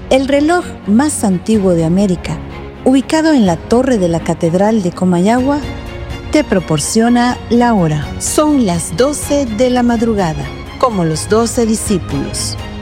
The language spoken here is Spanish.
El reloj más antiguo de América, ubicado en la torre de la Catedral de Comayagua, te proporciona la hora. Son las 12 de la madrugada, como los 12 discípulos.